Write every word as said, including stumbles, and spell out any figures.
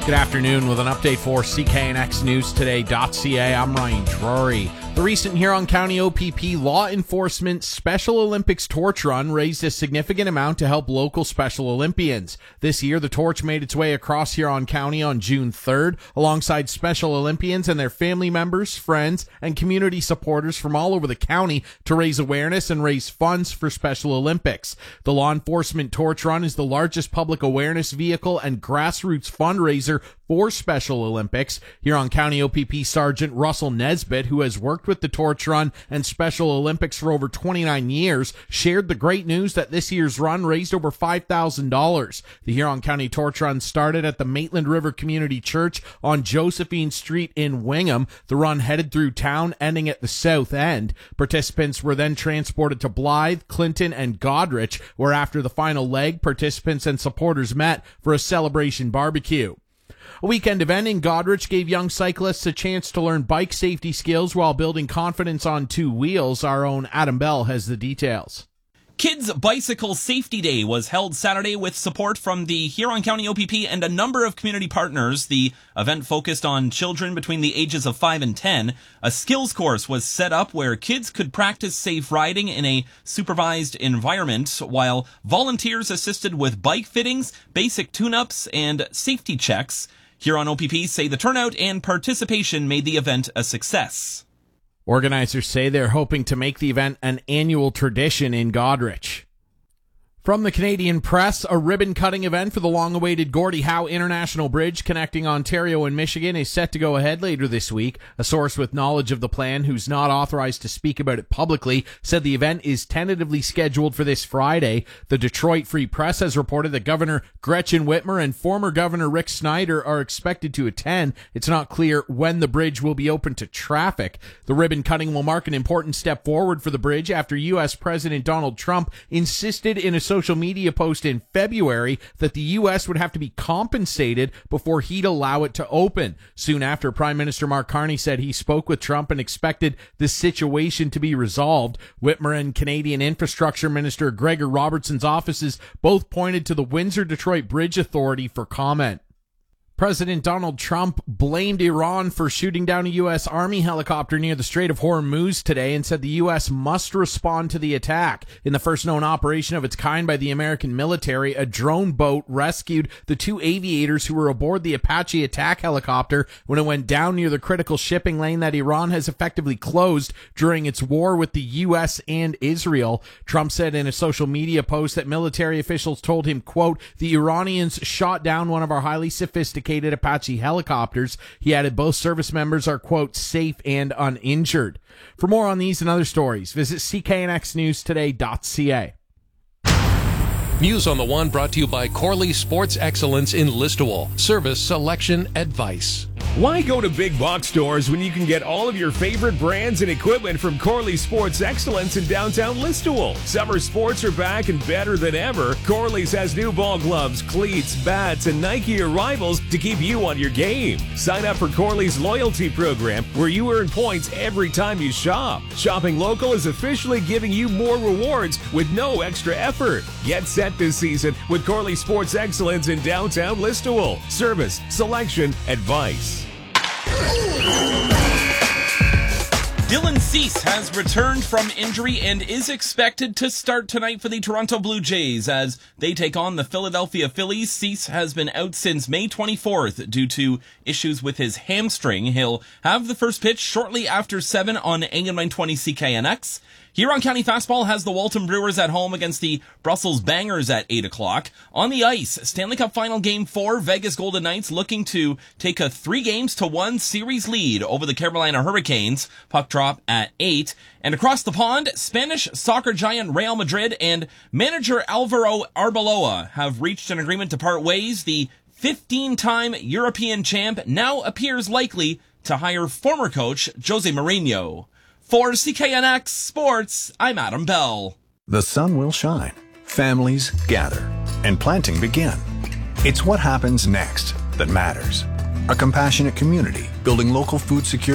Good afternoon with an update for C K N X News Today.ca. I'm Ryan Drury. The recent Huron County O P P Law Enforcement Special Olympics Torch Run raised a significant amount to help local Special Olympians. This year, the torch made its way across Huron County on June third, alongside Special Olympians and their family members, friends, and community supporters from all over the county to raise awareness and raise funds for Special Olympics. The Law Enforcement Torch Run is the largest public awareness vehicle and grassroots fundraiser for Special Olympics. Huron County O P P Sergeant Russell Nesbitt, who has worked with the Torch Run and Special Olympics for over twenty-nine years, shared the great news that this year's run raised over five thousand dollars. The Huron County Torch Run started at the Maitland River Community Church on Josephine Street in Wingham. The run headed through town, ending at the south end. Participants were then transported to Blythe, Clinton, and Goderich, where after the final leg, participants and supporters met for a celebration barbecue. A weekend event in Goderich gave young cyclists a chance to learn bike safety skills while building confidence on two wheels. Our own Adam Bell has the details. Kids Bicycle Safety Day was held Saturday with support from the Huron County O P P and a number of community partners. The event focused on children between the ages of five and ten. A skills course was set up where kids could practice safe riding in a supervised environment, while volunteers assisted with bike fittings, basic tune-ups, and safety checks. Huron O P P say the turnout and participation made the event a success. Organizers say they're hoping to make the event an annual tradition in Goderich. From the Canadian Press, a ribbon-cutting event for the long-awaited Gordie Howe International Bridge connecting Ontario and Michigan is set to go ahead later this week. A source with knowledge of the plan, who's not authorized to speak about it publicly, said the event is tentatively scheduled for this Friday. The Detroit Free Press has reported that Governor Gretchen Whitmer and former Governor Rick Snyder are expected to attend. It's not clear when the bridge will be open to traffic. The ribbon-cutting will mark an important step forward for the bridge after U S President Donald Trump insisted in a social media post in February that the U S would have to be compensated before he'd allow it to open. Soon after, Prime Minister Mark Carney said he spoke with Trump and expected the situation to be resolved. Whitmer and Canadian Infrastructure Minister Gregor Robertson's offices both pointed to the Windsor-Detroit Bridge Authority for comment. President Donald Trump blamed Iran for shooting down a U S Army helicopter near the Strait of Hormuz today and said the U S must respond to the attack. In the first known operation of its kind by the American military, a drone boat rescued the two aviators who were aboard the Apache attack helicopter when it went down near the critical shipping lane that Iran has effectively closed during its war with the U S and Israel. Trump said in a social media post that military officials told him, quote, "The Iranians shot down one of our highly sophisticated Apache helicopters." He added both service members are, quote, "safe and uninjured." For more on these and other stories, visit C K N X News Today.ca. News on the One brought to you by Corley Sports Excellence in Listowel. Service, selection, advice. Why go to big box stores when you can get all of your favorite brands and equipment from Corley Sports Excellence in downtown Listowel? Summer sports are back and better than ever. Corley's has new ball gloves, cleats, bats, and Nike arrivals to keep you on your game. Sign up for Corley's loyalty program where you earn points every time you shop. Shopping local is officially giving you more rewards with no extra effort. Get set this season with Corley Sports Excellence in downtown Listowel. Service, selection, advice. Dylan Cease has returned from injury and is expected to start tonight for the Toronto Blue Jays as they take on the Philadelphia Phillies. Cease has been out since May twenty-fourth due to issues with his hamstring. He'll have the first pitch shortly after seven on A M nine twenty C K N X. Huron County Fastball has the Walton Brewers at home against the Brussels Bangers at eight o'clock. On the ice, Stanley Cup Final Game four, Vegas Golden Knights looking to take a three games to one series lead over the Carolina Hurricanes. Puck drop at eight. And across the pond, Spanish soccer giant Real Madrid and manager Alvaro Arbeloa have reached an agreement to part ways. The fifteen-time European champ now appears likely to hire former coach Jose Mourinho. For C K N X Sports, I'm Adam Bell. The sun will shine, families gather, and planting begin. It's what happens next that matters. A compassionate community building local food security.